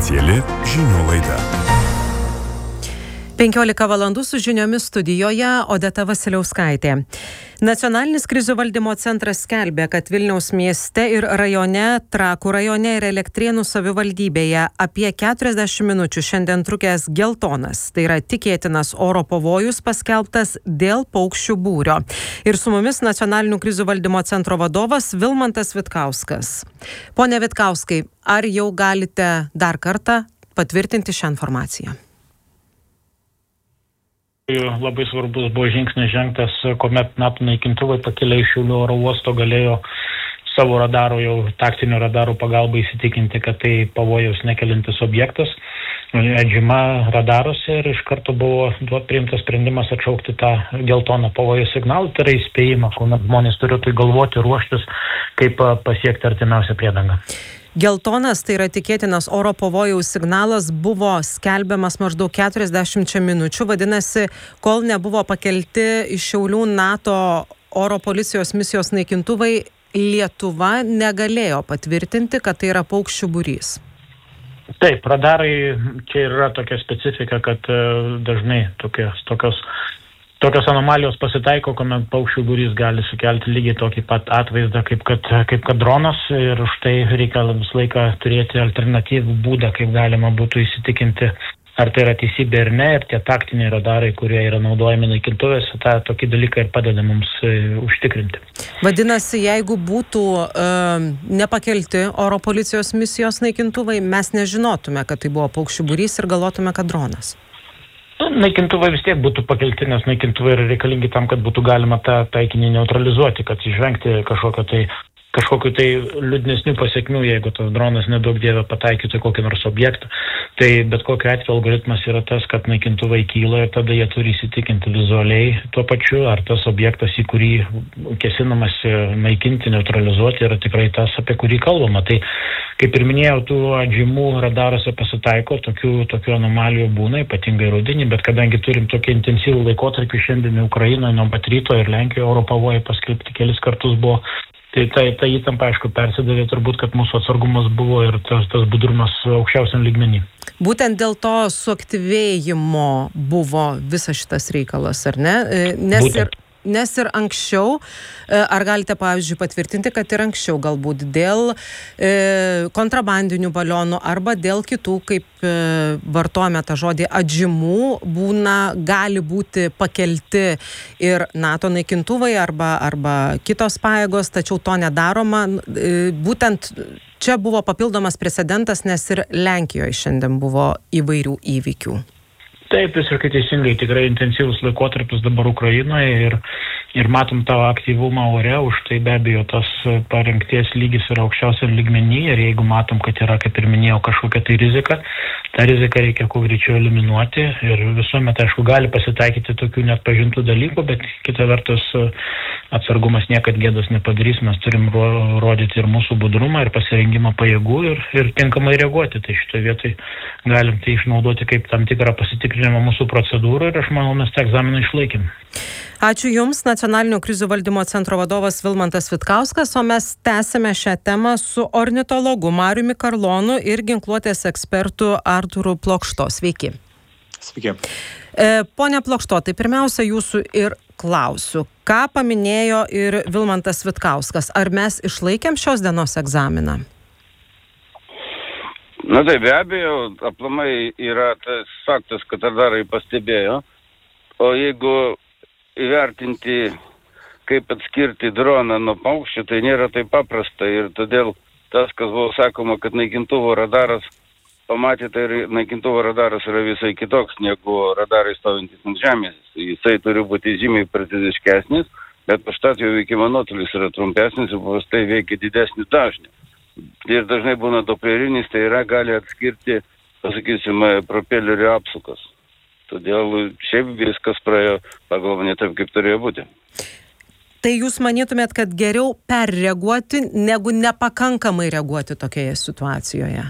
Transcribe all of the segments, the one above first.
Speciali žinių laida. 15 valandų su žiniomis studijoje Odeta Vasiliauskaitė. Nacionalinis krizių valdymo centras skelbia, kad Vilniaus mieste ir rajone, Trakų rajone ir Elektrėnų savivaldybėje apie 40 minučių šiandien trukęs geltonas, tai yra tikėtinas oro pavojus paskelbtas dėl paukščių būrio. Ir su mumis Nacionalinių krizių valdymo centro vadovas Vilmantas Vitkauskas. Pone Vitkauskai, ar jau galite dar kartą patvirtinti šią informaciją? Labai svarbus buvo žingsnis žengtas, kuomet NATO naikintuvai pakilę iš Šiaulių oro uosto galėjo savo radarų, jau taktinių radarų pagalba įsitikinti, kad tai pavojaus nekelintis objektas. Atžyma radaruose ir iš karto buvo priimtas sprendimas atšaukti tą geltoną pavojų signalą, tai yra įspėjimą, kuomet žmonės turėtų galvoti, ruoštis, kaip pasiekti artimiausią priedangą. Geltonas, tai yra tikėtinas oro pavojaus signalas, buvo skelbiamas maždaug 40 minučių. Vadinasi, kol nebuvo pakelti iš Šiaulių NATO oro policijos misijos naikintuvai, Lietuva negalėjo patvirtinti, kad tai yra paukščių būrys. Taip, radarai, čia yra tokia specifika, kad dažnai tokios anomalijos pasitaiko, kuomet paukščių būrys gali sukelti lygiai tokį pat atvaizdą, kaip kad dronas, ir už tai reikia visą laiką turėti alternatyvų būdą, kaip galima būtų įsitikinti, ar tai yra teisybė ar ne, ir tie taktiniai radarai, kurie yra naudojami naikintuvėse, tokį dalyką ir padeda mums užtikrinti. Vadinasi, jeigu būtų nepakelti oro policijos misijos naikintuvai, mes nežinotume, kad tai buvo paukščių būrys ir galvotume, kad dronas. Naikintuvai vis tiek būtų pakelti, nes naikintuvai yra reikalingi tam, kad būtų galima tą taikinį neutralizuoti, kad išvengti kažkokiu tai liūdnesnių pasiekmių, jeigu tas dronas nedaug dievė pataikytų kokį nors objektą. Tai bet kokiu atveju algoritmas yra tas, kad naikintuvai kyla ir tada jie turi įsitikinti vizualiai tuo pačiu, ar tas objektas, į kurį kesinamasi naikinti, neutralizuoti, yra tikrai tas, apie kurį kalbama. Tai, kaip ir minėjau, tų atžymų radaruose pasitaiko, tokių anomalijų būna, ypatingai rudenį, bet kadangi turim tokį intensyvų laikotarpį šiandien Ukrainoje, nuo pat ryto ir Lenkijoje oro pavojai paskelbti kelis kartus buvo. Tai ta įtampa, aišku, persidavė turbūt, kad mūsų atsargumas buvo ir tas budrumas aukščiausiam lygmenį. Būtent dėl to suaktyvėjimo buvo visas šitas reikalas, ar ne? Nes ir anksčiau, ar galite, pavyzdžiui, patvirtinti, kad ir anksčiau galbūt dėl kontrabandinių balionų arba dėl kitų, kaip vartojame tą žodį, atžymų, gali būti pakelti ir NATO naikintuvai arba kitos pajėgos, tačiau to nedaroma. Būtent čia buvo papildomas precedentas, nes ir Lenkijoje šiandien buvo įvairių įvykių. Taip, visiškai teisingai, tikrai intensyvus laikotarpis dabar Ukrainoje ir matom tą aktyvumą ore, už tai be abejo tas parengties lygis yra aukščiausiam lygmenį, ir jeigu matom, kad yra, kaip ir minėjau, kažkokia tai rizika, tą riziką reikia kuo greičiau eliminuoti, ir visuomet, aišku, gali pasitaikyti tokių net pažintų dalykų, bet kita vertus atsargumas niekad gėdos nepadarys, mes turim rodyti ir mūsų budrumą, ir pasirengimą pajėgų ir tinkamai reaguoti. Tai šitoje vietoje galim tai išnaudoti kaip tam tikrą pasitikrinimą mūsų procedūrų, ir aš manau, mes tą egzaminą išlaikėm. Ačiū Jums, Nacionalinio krizių valdymo centro vadovas Vilmantas Vitkauskas, o mes tęsime šią temą su ornitologu Mariumi Karlonu ir ginkluotės ekspertu Artūru Plokšto. Sveiki. Sveiki. Pone Plokšto, tai pirmiausia jūsų ir klausiu. Ką paminėjo ir Vilmantas Vitkauskas? Ar mes išlaikėm šios dienos egzaminą? Na tai be abejo, aplamai yra tas faktas, kad radarai pastebėjo, o jeigu įvertinti, kaip atskirti droną nuo paukščių, tai nėra taip paprasta, ir todėl tas, kas buvo sakoma, kad naikintuvo radaras pamatė, tai naikintuvo radaras yra visai kitoks negu radarai stovintis ant žemės. Jisai turi būti žymiai preciziškesnis, bet užtat jo veikimo nuotolis yra trumpesnis ir paprastai veikia didesnį dažnį. Ir dažnai būna doplerinis, tai yra gali atskirti, pasakysime, propelerio apsukas. Todėl šiaip viskas praėjo pagal mane taip, kaip turėjo būti. Tai jūs manytumėt, kad geriau perreaguoti, negu nepakankamai reaguoti tokioje situacijoje?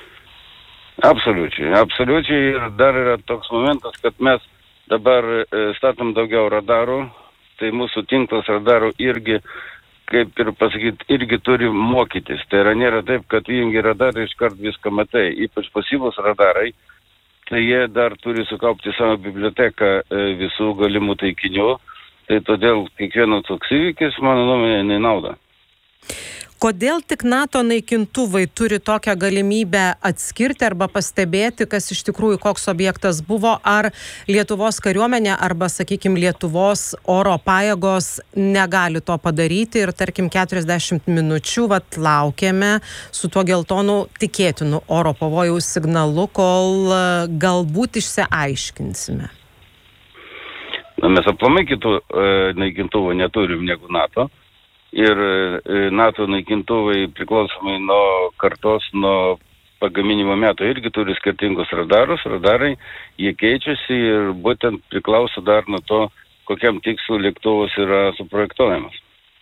Absoliučiai. Ir dar yra toks momentas, kad mes dabar statom daugiau radarų, tai mūsų tinklas radarų irgi kaip ir pasakyti, irgi turi mokytis. Tai yra nėra taip, kad įjungi radarą iškart viską matai. Ypač pasyvus radarai, tai jie dar turi sukaupti savo biblioteką visų galimų taikinių. Tai todėl kiekvienas toks įvykis, mano nuomonė, nenauda. Kodėl tik NATO naikintuvai turi tokią galimybę atskirti arba pastebėti, kas iš tikrųjų koks objektas buvo, ar Lietuvos kariuomenė arba, sakykime, Lietuvos oro pajėgos negali to padaryti ir, tarkim, 40 minučių laukiame su tuo geltonu tikėtinu oro pavojaus signalu, kol galbūt išsiaiškinsime? Mes aplamai kitų naikintuvų neturim negu NATO. Ir NATO naikintuvai priklausomai nuo kartos, nuo pagaminimo metų irgi turi skirtingus radarus. Radarai, jie keičiasi ir būtent priklauso dar nuo to, kokiam tikslu lėktuvas yra suprojektuojamas.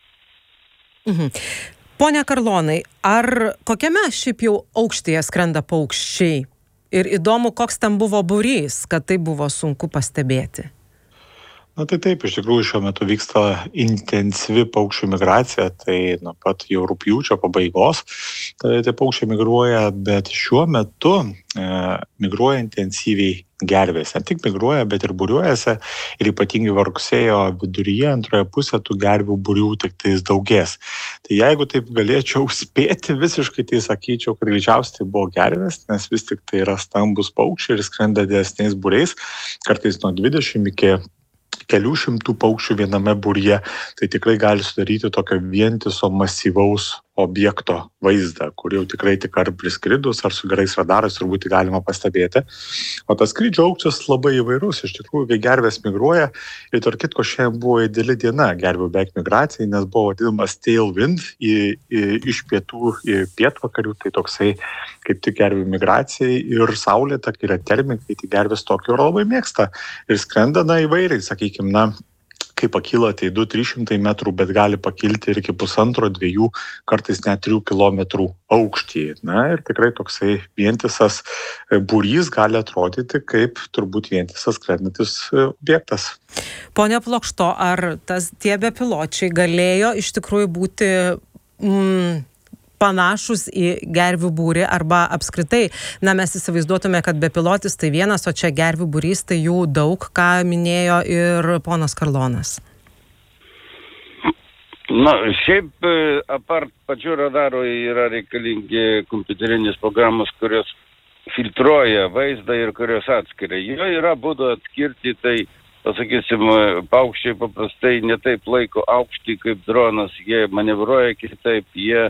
Pone Karlonai, ar kokiame šiaip jau aukštyje skrenda paukščiai? Ir įdomu, koks ten buvo būrys, kad tai buvo sunku pastebėti. Na tai taip, iš tikrųjų šiuo metu vyksta intensyvi paukščių migracija, tai nuo pat jau rugpjūčio pabaigos tai paukščiai migruoja, bet šiuo metu migruoja intensyviai gervės. Ne tik migruoja, bet ir būriuojasi ir ypatingai rugsėjo viduryje, antroje pusėje tų gervių būrių tik tais daugės. Tai jeigu taip galėčiau spėti visiškai, tai sakyčiau, kad greičiausiai tai buvo gervės, nes vis tik tai yra stambus paukščiai ir skrenda didesniais būriais, kartais nuo 20 iki kelių šimtų paukščių viename būryje, tai tikrai gali sudaryti tokio vientiso masyvaus objekto vaizdą, kur jau tikrai tik ar priskridus, ar su gerais radarais turbūt galima pastebėti. O tas skrydžio aukštis labai įvairus. Iš tikrųjų, kai gervės migruoja, ir tarp kitko šiandien buvo ideali diena gervių beveik migracijai, nes buvo vadinamas tailwind iš pietų į pietvakarių, tai toksai kaip tik gervių migracijai ir saulėta, kai yra termikai, tai gervės tokio labai mėgsta ir skrenda įvairiai, sakykime, kai pakyla tai 200-300 metrų, bet gali pakilti ir iki 1,5-2, kartais net 3 kilometrų aukštį. Na ir tikrai toksai vientisas būrys gali atrodyti kaip turbūt vientisas skrendantis objektas. Pone Plokšto, ar tie bepiločiai galėjo iš tikrųjų būti panašus į gervių būrį arba apskritai, mes įsivaizduotume, kad bepilotis tai vienas, o čia gervių būrys tai jų daug, ką minėjo ir ponas Karlonas. Na, šiaip apart pačių radarų yra reikalingi kompiuterinės programos, kurios filtruoja vaizdą ir kurios atskiria. Jo yra būdų atskirti, tai, pasakysim, paukščiai paprastai netaip laiko aukštį kaip dronas, jie manevruoja kitaip,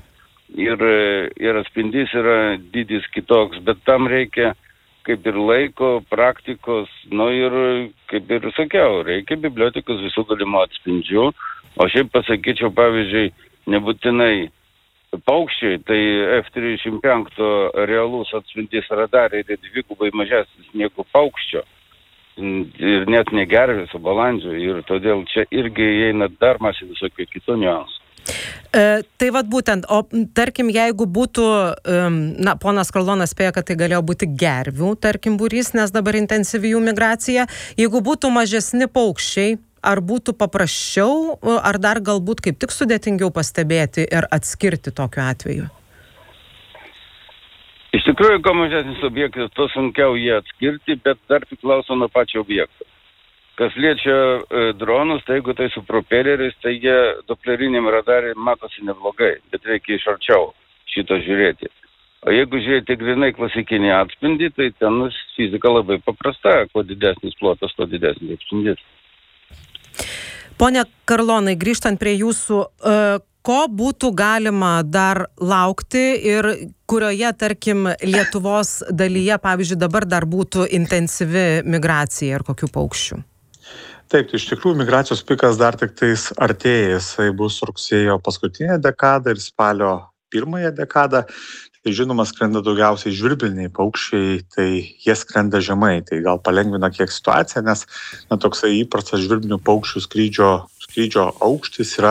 ir atspindys yra dydis kitoks, bet tam reikia kaip ir laiko, praktikos, ir kaip ir sakiau, reikia bibliotekos visų galimų atspindžių, o šiaip pasakyčiau, pavyzdžiui, nebūtinai paukščiai, tai F-35 realus atspindys radarai yra dvigubai mažesnis negu paukščio, ir net ne gervės, o balandžių, ir todėl čia irgi įeina dar masė visokių kitų niuansų. Tai būtent, o tarkim, jeigu būtų, ponas Karlonas spėjo, kad tai galėjo būti gervių, tarkim, būrys, nes dabar intensyvi jų migracija, jeigu būtų mažesni paukščiai, ar būtų paprasčiau, ar dar galbūt kaip tik sudėtingiau pastebėti ir atskirti tokiu atveju? Iš tikrųjų, kuo mažesnis objektas, to sunkiau jį atskirti, bet dar priklauso nuo pačio objekto. Kas liečia dronus, tai jeigu tai su propeleriais, tai jie dopleriniam radarui matosi neblogai, bet reikia iš arčiau šito žiūrėti. O jeigu žiūrėti grinai klasikinį atspindį, tai ten fizika labai paprasta, kuo didesnis plotas, tuo didesnis atspindys. Pone Karlonai, grįžtant prie jūsų, ko būtų galima dar laukti ir kurioje, tarkim, Lietuvos dalyje, pavyzdžiui, dabar dar būtų intensyvi migracija ir kokių paukščių? Taip, tai iš tikrųjų migracijos pikas dar tik tais artėja, jisai bus rugsėjo paskutinė dekada ir spalio pirmąją dekadą. Tai žinoma, skrenda daugiausiai žvirbliniai paukščiai, tai jie skrenda žemai, tai gal palengvina kiek situaciją, nes toksai įprastas žvirblinių paukščių skrydžio aukštis yra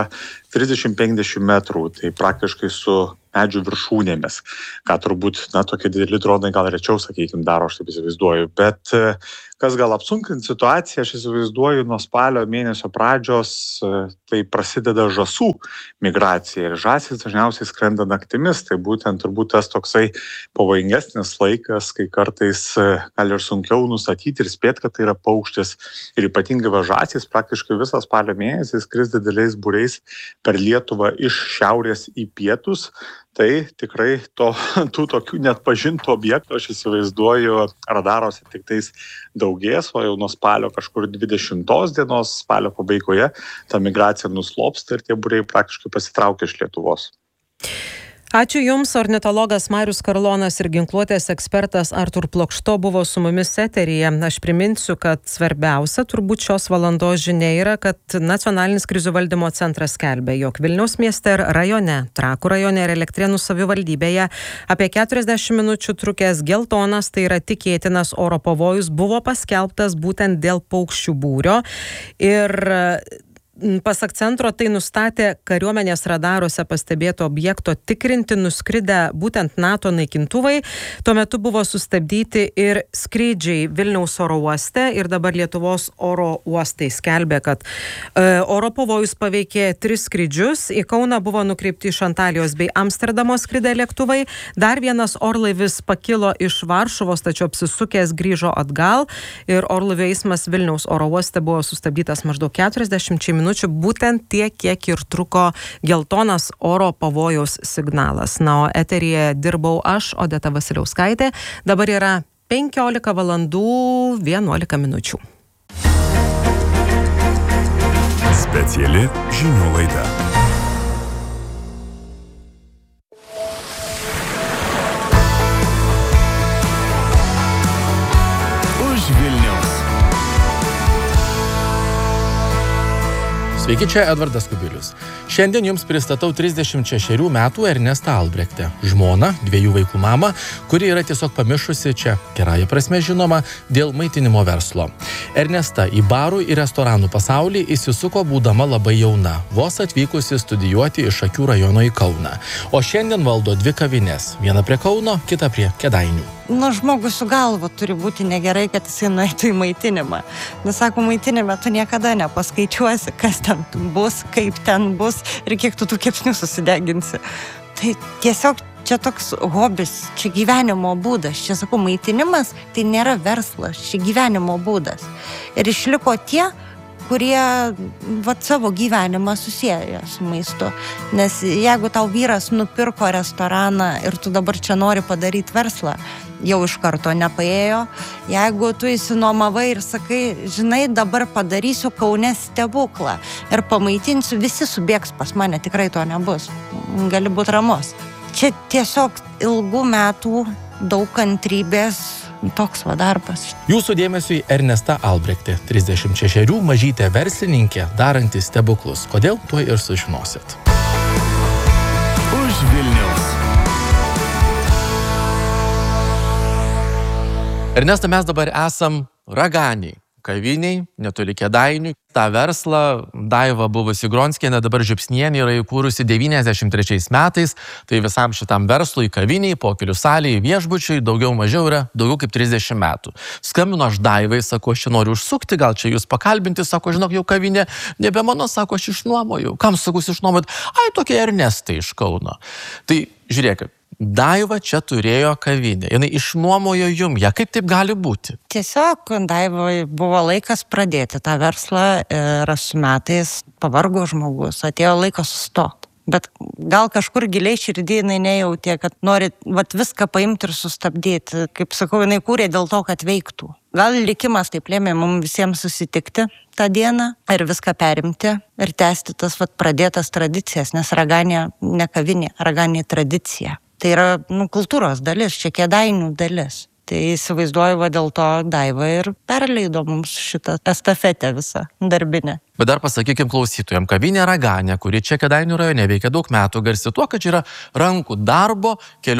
30-50 metrų, tai praktiškai su medžių viršūnėmis, ką turbūt, tokie dideli dronai gal rečiau, sakykime, daro, aš taip įsivaizduoju. Bet kas gal apsunkint situaciją, aš įsivaizduoju, nuo spalio mėnesio pradžios tai prasideda žąsų migracija ir žąsys dažniausiai skrenda naktimis, tai būtent turbūt tas toksai pavojingesnis laikas, kai kartais gali ir sunkiau nustatyti ir spėti, kad tai yra paukštis. Ir ypatingai žąsys praktiškai visą spalio mėnesį skris dideliais būriais per Lietuvą iš šiaurės į pietus. Tai tikrai tų tokių net pažintų objektų, aš įsivaizduoju, radaruose tik tais daugės, o jau nuo spalio kažkur 20 dienos, spalio pabaigoje, ta migracija nuslopsta ir tie būriai praktiškai pasitraukia iš Lietuvos. Ačiū Jums, ornitologas Marius Karlonas ir ginkluotės ekspertas Artur Plokšto buvo su mumis eteryje. Aš priminsiu, kad svarbiausia turbūt šios valandos žinia yra, kad Nacionalinis krizių valdymo centras skelbia, jog Vilniaus mieste ir rajone, Trakų rajone ir Elektrėnų savivaldybėje apie 40 minučių trukęs geltonas, tai yra tikėtinas oro pavojus, buvo paskelbtas būtent dėl paukščių būrio. Ir pasak centro, tai nustatė kariuomenės radaruose pastebėto objekto tikrinti nuskridę būtent NATO naikintuvai. Tuo metu buvo sustabdyti ir skrydžiai Vilniaus oro uoste ir dabar Lietuvos oro uostai skelbė, kad oro pavojus paveikė 3 skrydžius. Į Kauną buvo nukreipti iš Antalijos bei Amsterdamo skridę lėktuvai. Dar vienas orlaivis pakilo iš Varšuvos, tačiau apsisukęs grįžo atgal ir orlaivio eismas Vilniaus oro uoste buvo sustabdytas maždaug 40 minučių. Būtent tiek, kiek ir truko geltonas oro pavojaus signalas. Na, o eteryje dirbau aš, Odeta Vasiliauskaitė. Dabar yra 15 valandų 11 minučių. Speciali žinių laida. Už Vilniaus. Sveiki, čia Edvardas Kubilius. Šiandien jums pristatau 36 metų Ernestą Albrechtę, žmoną, 2 vaikų mamą, kuri yra tiesiog pamišusi, čia gerąja prasme žinoma, dėl maitinimo verslo. Ernesta į barų ir restoranų pasaulį įsisuko būdama labai jauna, vos atvykusi studijuoti iš Šakių rajono į Kauną. O šiandien valdo 2 kavines, viena prie Kauno, kita prie Kėdainių. Žmogus su galva turi būti negerai, kad jisai nueitų į maitinimą. Sako, maitinime tu niekada nepaskaičiuosi, kas ten bus, kaip ten bus ir kiek tu tų kepsnių susideginsi. Tai tiesiog čia toks hobis, čia gyvenimo būdas. Čia, sakau, maitinimas tai nėra verslas, čia gyvenimo būdas. Ir išliko tie, kurie savo gyvenimą susieja su maistu. Nes jeigu tau vyras nupirko restoraną ir tu dabar čia nori padaryti verslą, jau iš karto nepaėjo. Jeigu tu įsinuomavai ir sakai, žinai, dabar padarysiu Kaune stebuklą ir pamaitinsiu, visi subėgs pas mane, tikrai to nebus. Gali būti ramus. Čia tiesiog ilgų metų, daug kantrybės, toks darbas. Jūsų dėmesiui Ernesta Albrechtė, 36, mažytė verslininkė, daranti stebuklus. Kodėl? Tuo ir sužinosit. Už Vilniaus. Ernesta, mes dabar esam Raganiai, kaviniai, netoli Kėdainių. Ta verslą Daiva buvusi Gronskienė, dabar Žiupsnienė, yra įkūrusi 93 metais. Tai visam šitam verslui, kaviniai, pokylių salėje, viešbučiui daugiau mažiau yra daugiau kaip 30 metų. Skambino aš Daivai, sako, aš čia noriu užsukti, gal čia jūs pakalbinti, sako, žinok, jau kavinė nebe mano, sako, aš išnuomoju. Kam, sakau, išnuomot? Ai, tokie Ernestai iš Kauno. Tai žiūrėkit. Daiva čia turėjo kavinę, jinai išnuomojo jum ją, kaip taip gali būti? Tiesiog Daivai buvo laikas pradėti tą verslą ir su metais pavargo žmogus, atėjo laikas sustoti. Bet gal kažkur giliai širdį jinai nejautė, kad nori viską paimti ir sustabdyti. Kaip sakau, jinai kūrė dėl to, kad veiktų. Gal likimas taip lėmė mums visiems susitikti tą dieną ir viską perimti ir tęsti tas pradėtas tradicijas, nes Raganė ne kavinė, Raganė tradicija. Tai yra kultūros dalis, čia Kėdainių dalis. Tai įsivaizduoju, va dėl to Daiva ir perleido mums šitą estafetę visą darbinę. Bet dar pasakykim klausytojams, kavinė Raganė, kuri čia Kėdainių rajone veikia daug metų, garsi tuo, kad čia yra rankų darbo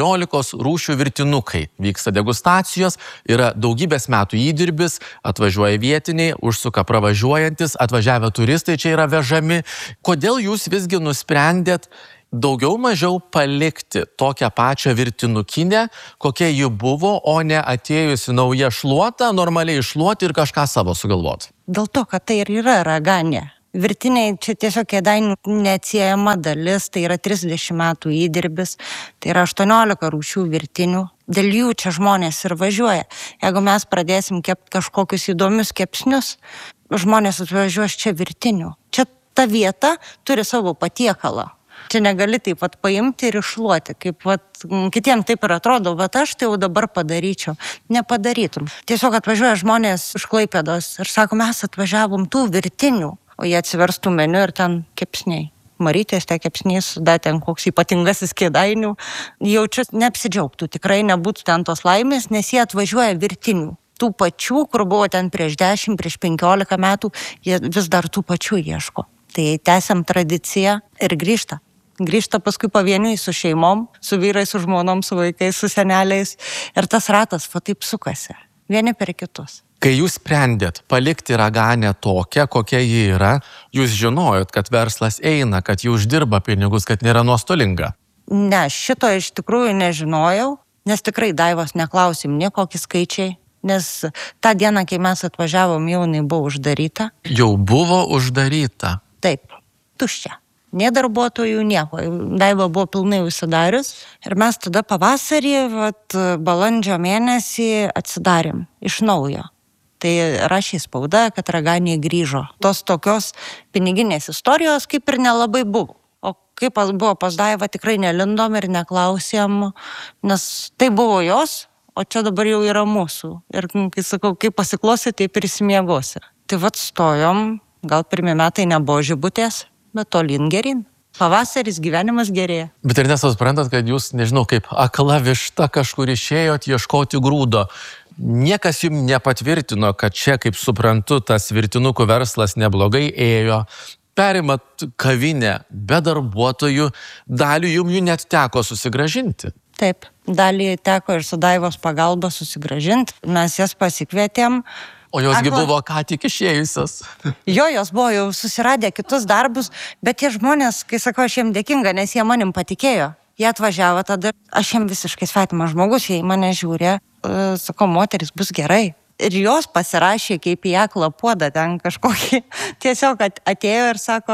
14 rūšių virtinukai. Vyksta degustacijos, yra daugybės metų įdirbis, atvažiuoja vietiniai, užsuka pravažiuojantis, atvažiavę turistai čia yra vežami. Kodėl jūs visgi nusprendėt daugiau mažiau palikti tokią pačią virtinukinę, kokia ji buvo, o ne atėjusi nauja šluota, normaliai iššluoti ir kažką savo sugalvoti? Dėl to, kad tai ir yra Raganė. Virtiniai čia tiesiog Kėdainių neatsiejama dalis, tai yra 30 metų įdirbis, tai yra 18 rūšių virtinių. Dėl jų čia žmonės ir važiuoja. Jeigu mes pradėsim kepti kažkokius įdomius kepsnius, žmonės atvažiuos čia virtinių. Čia ta vieta turi savo patiekalą. Čia negali taip pat paimti ir iššluoti, kaip kitiems taip ir atrodo, bet aš tai jau dabar padaryčiau. Nepadarytum. Tiesiog atvažiuoja žmonės iš Klaipėdos ir sako, mes atvažiavom tų virtinių, o jie atsiverstų meniu ir ten kepsniai. Marytės te kepsnys, da ten koks ypatingasis Kėdainių. Jaučiu, neapsidžiaugtų, tikrai nebūtų ten tos laimės, nes jie atvažiuoja virtinių. Tų pačių, kur buvo ten prieš 10, prieš 15 metų, jie vis dar tų pačių ieško. Tai tęsiam tradiciją ir grįžta. Grįžta paskui pavieniui su šeimom, su vyrais, su žmonom, su vaikais, su seneliais. Ir tas ratas taip sukasi. Vieni per kitus. Kai jūs sprendėt palikti Raganę tokią, kokia ji yra, jūs žinojot, kad verslas eina, kad ji uždirba pinigus, kad nėra nuostolinga? Ne, šito iš tikrųjų nežinojau, nes tikrai Daivos neklausim niekokį skaičiai. Nes tą dieną, kai mes atvažiavom, jau jinai buvo uždaryta. Jau buvo uždaryta? Taip, tuščia. Nė darbuotojų, nieko. Daiva buvo pilnai užsidarius. Ir mes tada pavasarį, balandžio mėnesį atsidarėm iš naujo. Tai rašė spauda, kad Raganė grįžo. Tos tokios piniginės istorijos kaip ir nelabai buvo. O kaip buvo pas Daivą, tikrai nelindom ir neklausėm, nes tai buvo jos, o čia dabar jau yra mūsų. Ir kai sakau, kaip pasiklosi, tai prisimiegosi. Tai stojom, gal pirmie metai nebuvo žibutės, bet tolyn gerin. Pavasaris, gyvenimas gerėja. Bet ir nesuprantat, kad jūs, nežinau, kaip akla višta kažkur išėjot ieškoti grūdo. Niekas jums nepatvirtino, kad čia, kaip suprantu, tas virtinukų verslas neblogai ėjo. Perimat kavinę be darbuotojų, dalį jums net teko susigrąžinti. Taip, dalį teko ir su Daivos pagalba susigrąžinti. Mes jas pasikvietėm. O josgi buvo ką tik išėjusios. Jos buvo jau susiradę kitus darbus, bet tie žmonės, kai sakau, aš jiems dėkinga, nes jie manim patikėjo. Jie atvažiavo tada, aš jiems visiškai svetimas žmogus, jie į mane žiūrė, sakau, moteris bus gerai. Ir jos pasirašė kaip į aklą puodą ten kažkokį. Tiesiog atėjo ir sako,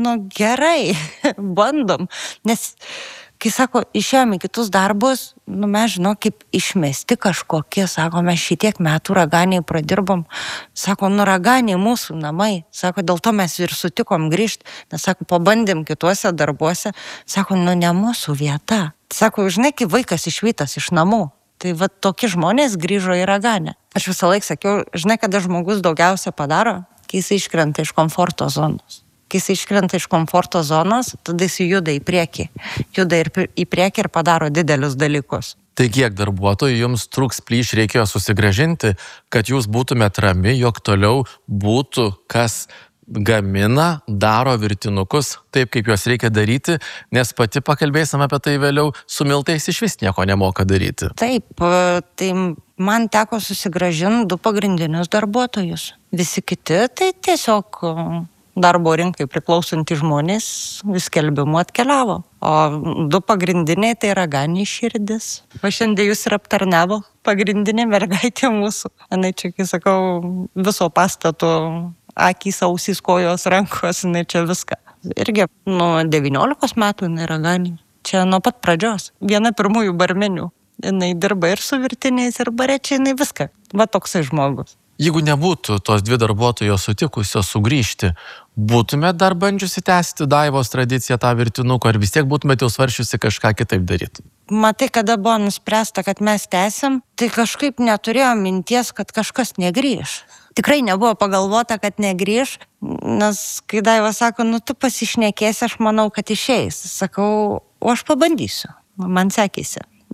gerai, bandom. Nes kai sako, išėjome į kitus darbus, mes žinau, kaip išmesti kažkokie, sako, mes šitiek metų Raganėje pradirbom. Sako, Raganė mūsų namai. Sako, dėl to mes ir sutikom grįžti. Nes, sako, pabandėm kituose darbuose. Sako, ne mūsų vieta. Sako, žinai, kaip vaikas išvytas iš namų. Tai tokie žmonės grįžo į Raganę. Aš visą laiką sakiau, žinai, kada žmogus daugiausia padaro, kai jis iškrenta iš komforto zonos. Kai jis iškrenta iš komforto zonos, tada jis juda į priekį. Juda ir į priekį ir padaro didelius dalykus. Tai kiek darbuotojų jums trūks plyš reikėjo susigrąžinti, kad jūs būtumėt rami, jog toliau būtų kas gamina, daro virtinukus taip, kaip juos reikia daryti, nes pati pakalbėsim apie tai vėliau, su miltais iš vis nieko nemoka daryti. Taip, tai man teko susigrąžinti 2 pagrindinius darbuotojus. Visi kiti tai tiesiog darbo rinkai priklausantys žmonės vis skelbimu atkeliavo. O 2 pagrindiniai tai Raganė širdis. O šiandien jūs ir aptarnavo pagrindinė mergaitė mūsų. Jinai čia, kai sakau, viso pastato akys, ausys, kojos, rankos, jinai čia viską. Irgi nuo 19 metų jinai Raganė. Čia nuo pat pradžios. Viena pirmųjų barmenių. Jinai dirba ir su virtiniais, ir bare, čia jinai viską. Toksai žmogus. Jeigu nebūtų tos 2 darbuotojos sutikusios sugrįžti, būtumėt dar bandžiusi tęsti Daivos tradiciją tą virtinuką, ar vis tiek būtumėt jau svaršiusi kažką kitaip daryti? Matai, kada buvo nuspręsta, kad mes tęsim, tai kažkaip neturėjom minties, kad kažkas negrįž. Tikrai nebuvo pagalvota, kad negrįž, nes kai Daiva sako, tu pasišnekėsi, aš manau, kad išeis. Sakau, o aš pabandysiu. Man sekėsi.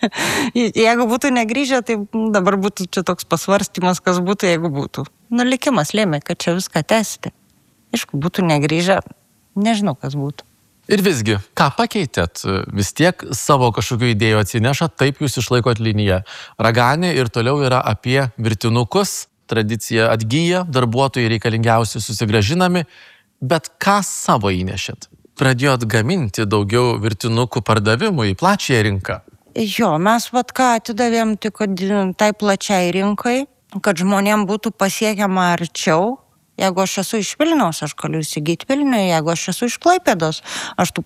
Jeigu būtų negrįžę, tai dabar būtų čia toks pasvarstymas, kas būtų, jeigu būtų. Nu, likimas lėmė, kad čia viską tęsti. Aišku, būtų negrįžę, nežinau, kas būtų. Ir visgi, ką pakeitėt? Vis tiek savo kažkokių idėjų atsinešat, taip jūs išlaikot liniją. Raganė ir toliau yra apie virtinukus, tradicija atgyja, darbuotojai reikalingiausi susigrąžinami, bet ką savo įnešėt? Pradėjot gaminti daugiau virtinukų pardavimų į plačią rinką? Jo, mes ką atidavėm tik tai plačiai rinkai, kad žmonėm būtų pasiekiama arčiau. Jeigu aš esu iš Vilniaus, aš galiu įsigyti Vilniuje, jeigu aš esu iš Klaipėdos, aš tų